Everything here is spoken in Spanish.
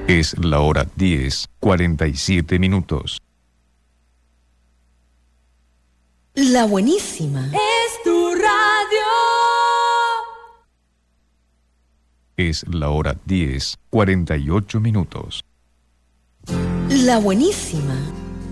Es la hora 10:47. La buenísima. Es tu radio. Es la hora 10:48. La buenísima.